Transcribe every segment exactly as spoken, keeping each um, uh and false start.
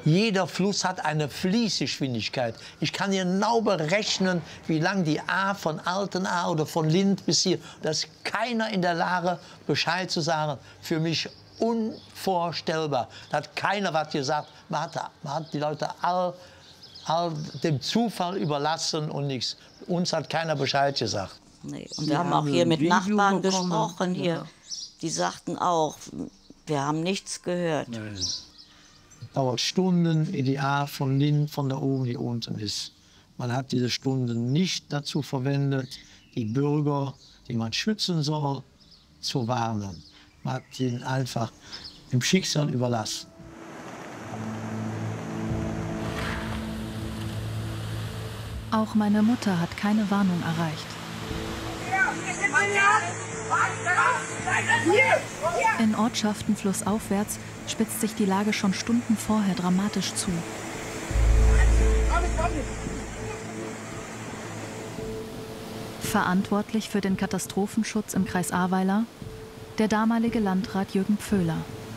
Jeder Fluss hat eine Fließgeschwindigkeit. Ich kann genau berechnen, wie lang die A von Altena oder von Lindt bis hier. Da ist keiner in der Lage, Bescheid zu sagen. Für mich unvorstellbar. Da hat keiner was gesagt. Man hat, man hat die Leute all, all dem Zufall überlassen und nichts. Uns hat keiner Bescheid gesagt. Nee. Und wir haben auch hier mit Nachbarn gesprochen. Hier. Die sagten auch, wir haben nichts gehört. Nein. Dauert Stunden, in die A von Lindt, von da oben, die unten ist. Man hat diese Stunden nicht dazu verwendet, die Bürger, die man schützen soll, zu warnen. Man hat ihnen einfach dem Schicksal überlassen. Auch meine Mutter hat keine Warnung erreicht. In Ortschaften flussaufwärts spitzt sich die Lage schon Stunden vorher dramatisch zu. Verantwortlich für den Katastrophenschutz im Kreis Ahrweiler der damalige Landrat Jürgen Pföhler.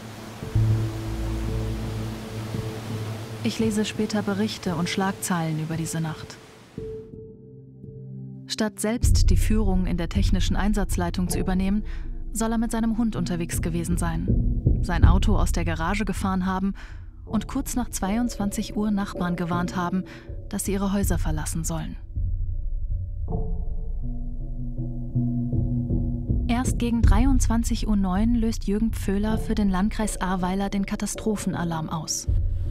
Ich lese später Berichte und Schlagzeilen über diese Nacht. Statt selbst die Führung in der technischen Einsatzleitung zu übernehmen, soll er mit seinem Hund unterwegs gewesen sein, sein Auto aus der Garage gefahren haben und kurz nach zweiundzwanzig Uhr Nachbarn gewarnt haben, dass sie ihre Häuser verlassen sollen. Erst gegen dreiundzwanzig Uhr neun löst Jürgen Pföhler für den Landkreis Ahrweiler den Katastrophenalarm aus.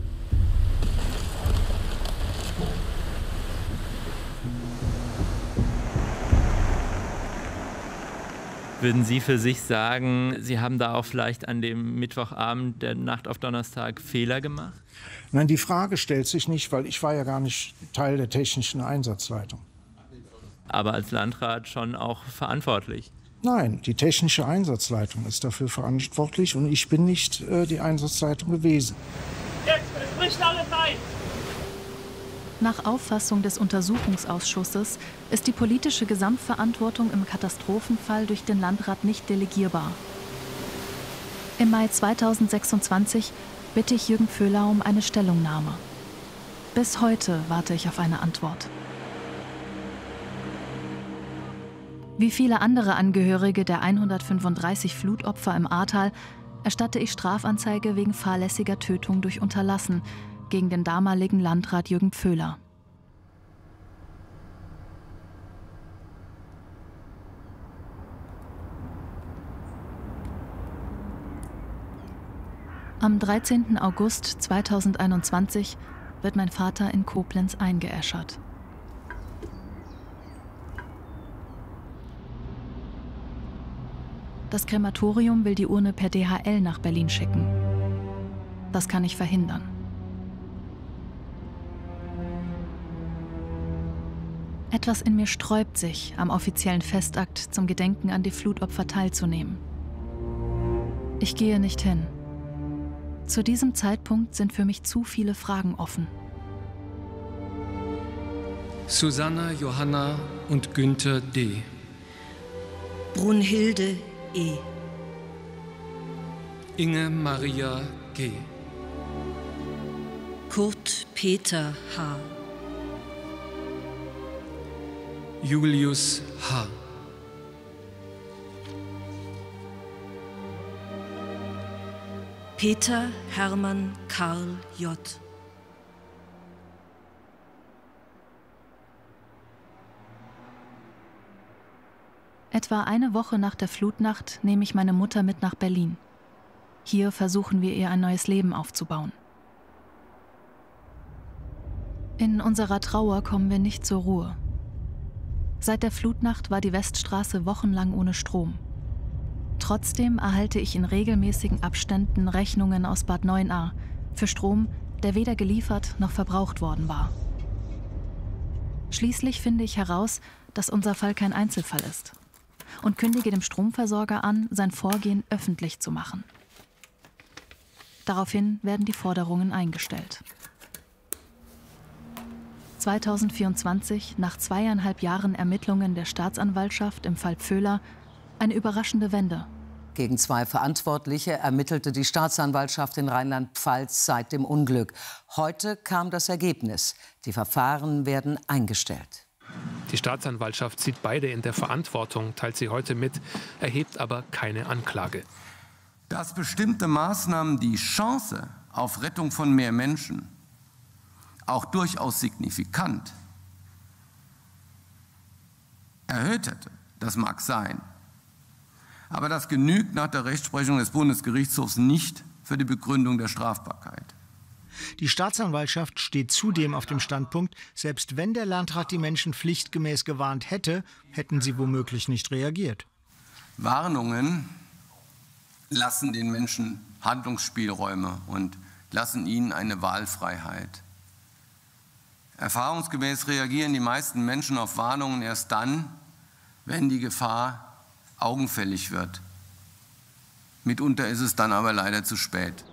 Würden Sie für sich sagen, Sie haben da auch vielleicht an dem Mittwochabend der Nacht auf Donnerstag Fehler gemacht? Nein, die Frage stellt sich nicht, weil ich war ja gar nicht Teil der technischen Einsatzleitung. Aber als Landrat schon auch verantwortlich? Nein, die technische Einsatzleitung ist dafür verantwortlich und ich bin nicht äh, die Einsatzleitung gewesen. Jetzt spricht alle rein! Nach Auffassung des Untersuchungsausschusses ist die politische Gesamtverantwortung im Katastrophenfall durch den Landrat nicht delegierbar. Im Mai zweitausendsechsundzwanzig bitte ich Jürgen Pföhler um eine Stellungnahme. Bis heute warte ich auf eine Antwort. Wie viele andere Angehörige der hundertfünfunddreißig Flutopfer im Ahrtal erstatte ich Strafanzeige wegen fahrlässiger Tötung durch Unterlassen gegen den damaligen Landrat Jürgen Pföhler. Am dreizehnten August zweitausendeinundzwanzig wird mein Vater in Koblenz eingeäschert. Das Krematorium will die Urne per D H L nach Berlin schicken. Das kann ich verhindern. Etwas in mir sträubt sich, am offiziellen Festakt zum Gedenken an die Flutopfer teilzunehmen. Ich gehe nicht hin. Zu diesem Zeitpunkt sind für mich zu viele Fragen offen. Susanna Johanna und Günther D. Brunhilde E. Inge Maria G. Kurt Peter H. Julius H. Peter Hermann Karl J. Etwa eine Woche nach der Flutnacht nehme ich meine Mutter mit nach Berlin. Hier versuchen wir ihr ein neues Leben aufzubauen. In unserer Trauer kommen wir nicht zur Ruhe. Seit der Flutnacht war die Weststraße wochenlang ohne Strom. Trotzdem erhalte ich in regelmäßigen Abständen Rechnungen aus Bad Neuenahr für Strom, der weder geliefert noch verbraucht worden war. Schließlich finde ich heraus, dass unser Fall kein Einzelfall ist und kündige dem Stromversorger an, sein Vorgehen öffentlich zu machen. Daraufhin werden die Forderungen eingestellt. zweitausendvierundzwanzig, nach zweieinhalb Jahren Ermittlungen der Staatsanwaltschaft im Fall Pföhler, eine überraschende Wende. Gegen zwei Verantwortliche ermittelte die Staatsanwaltschaft in Rheinland-Pfalz seit dem Unglück. Heute kam das Ergebnis. Die Verfahren werden eingestellt. Die Staatsanwaltschaft sieht beide in der Verantwortung, teilt sie heute mit, erhebt aber keine Anklage. Dass bestimmte Maßnahmen die Chance auf Rettung von mehr Menschen auch durchaus signifikant erhöht hätte, das mag sein. Aber das genügt nach der Rechtsprechung des Bundesgerichtshofs nicht für die Begründung der Strafbarkeit. Die Staatsanwaltschaft steht zudem auf dem Standpunkt, selbst wenn der Landrat die Menschen pflichtgemäß gewarnt hätte, hätten sie womöglich nicht reagiert. Warnungen lassen den Menschen Handlungsspielräume und lassen ihnen eine Wahlfreiheit. Erfahrungsgemäß reagieren die meisten Menschen auf Warnungen erst dann, wenn die Gefahr augenfällig wird. Mitunter ist es dann aber leider zu spät.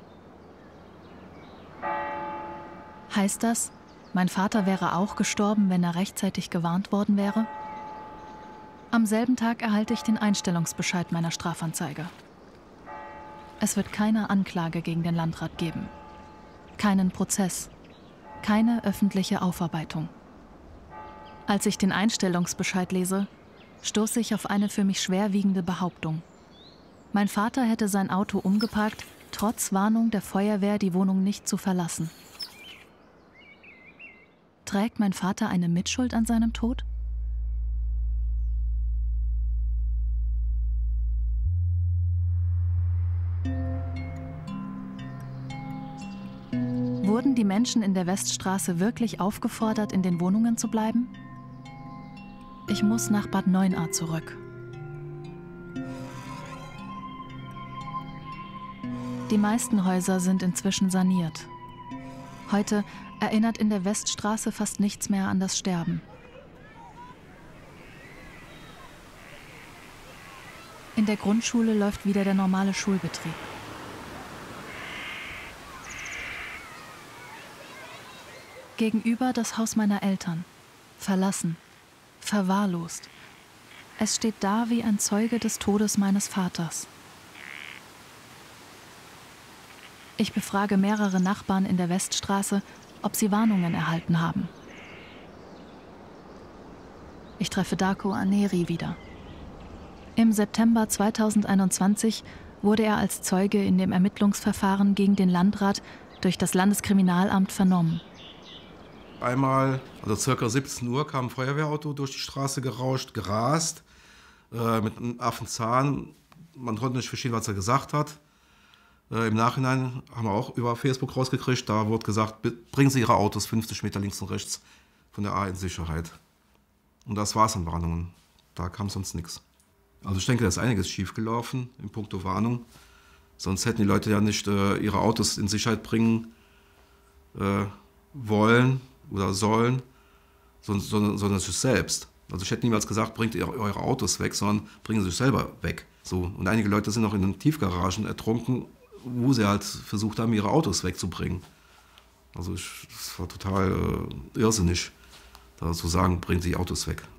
Heißt das, mein Vater wäre auch gestorben, wenn er rechtzeitig gewarnt worden wäre? Am selben Tag erhalte ich den Einstellungsbescheid meiner Strafanzeige. Es wird keine Anklage gegen den Landrat geben. Keinen Prozess. Keine öffentliche Aufarbeitung. Als ich den Einstellungsbescheid lese, stoße ich auf eine für mich schwerwiegende Behauptung. Mein Vater hätte sein Auto umgeparkt, trotz Warnung der Feuerwehr, die Wohnung nicht zu verlassen. Trägt mein Vater eine Mitschuld an seinem Tod? Wurden die Menschen in der Weststraße wirklich aufgefordert, in den Wohnungen zu bleiben? Ich muss nach Bad Neuenahr zurück. Die meisten Häuser sind inzwischen saniert. Heute erinnert in der Weststraße fast nichts mehr an das Sterben. In der Grundschule läuft wieder der normale Schulbetrieb. Gegenüber das Haus meiner Eltern. Verlassen. Verwahrlost. Es steht da wie ein Zeuge des Todes meines Vaters. Ich befrage mehrere Nachbarn in der Weststraße, ob sie Warnungen erhalten haben. Ich treffe Darko Aneri wieder. Im September zweitausendeinundzwanzig wurde er als Zeuge in dem Ermittlungsverfahren gegen den Landrat durch das Landeskriminalamt vernommen. Einmal, also circa siebzehn Uhr, kam ein Feuerwehrauto durch die Straße gerauscht, gerast, äh, mit einem Affenzahn. Man konnte nicht verstehen, was er gesagt hat. Äh, Im Nachhinein haben wir auch über Facebook rausgekriegt, da wurde gesagt, bringen Sie Ihre Autos fünfzig Meter links und rechts von der A in Sicherheit. Und das war es an Warnungen. Da kam sonst nichts. Also ich denke, da ist einiges schiefgelaufen in puncto Warnung. Sonst hätten die Leute ja nicht äh, ihre Autos in Sicherheit bringen äh, wollen oder sollen, sondern, sondern sich selbst. Also ich hätte niemals gesagt, bringt ihr eure Autos weg, sondern bringen sie sich selber weg. So. Und einige Leute sind auch in den Tiefgaragen ertrunken, wo sie halt versucht haben, ihre Autos wegzubringen. Also es war total äh, irrsinnig, da zu sagen, bringen sie die Autos weg.